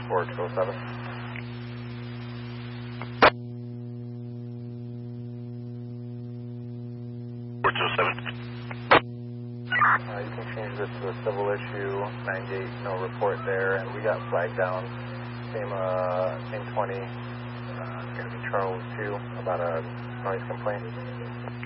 or 207. 427. You can change this to a civil issue, 98, no report there, and we got flagged down. Same 20, it's going to be Charles 2, about a noise complaint.